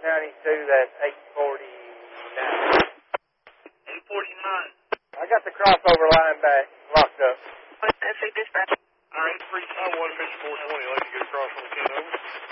92, that's 849. 849. I got the crossover line back, locked up. All right, 351, Mission 420, I'd like to get across on the 10 over.